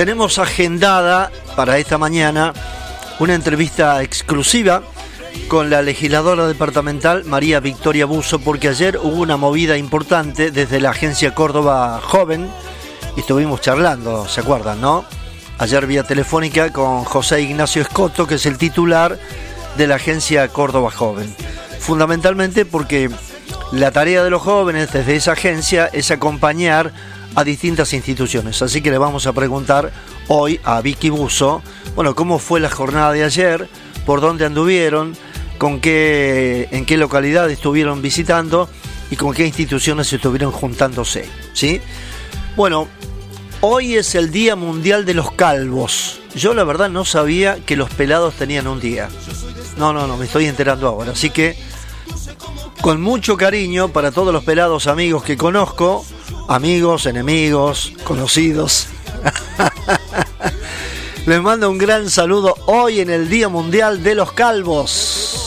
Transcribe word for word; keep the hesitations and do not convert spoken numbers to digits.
tenemos agendada para esta mañana una entrevista exclusiva con la legisladora departamental María Victoria Busso, porque ayer hubo una movida importante desde la Agencia Córdoba Joven y estuvimos charlando, ¿se acuerdan, no? Ayer vía telefónica con José Ignacio Escoto, que es el titular de la Agencia Córdoba Joven. Fundamentalmente porque la tarea de los jóvenes desde esa agencia es acompañar a distintas instituciones. Así que le vamos a preguntar hoy a Vicky Busso, bueno, cómo fue la jornada de ayer, por dónde anduvieron, con qué, en qué localidad estuvieron visitando y con qué instituciones estuvieron juntándose, ¿sí? Bueno, hoy es el Día Mundial de los Calvos. Yo la verdad no sabía que los pelados tenían un día. No, no, no, me estoy enterando ahora. Así que, con mucho cariño para todos los pelados amigos que conozco, amigos, enemigos, conocidos, les mando un gran saludo hoy en el Día Mundial de los Calvos.